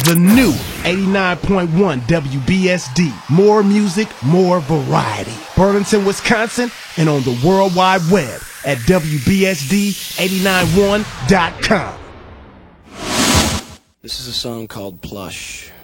The new 89.1 WBSD. More music, more variety. Burlington, Wisconsin, and on the World Wide Web at WBSD891.com. This is a song called Plush.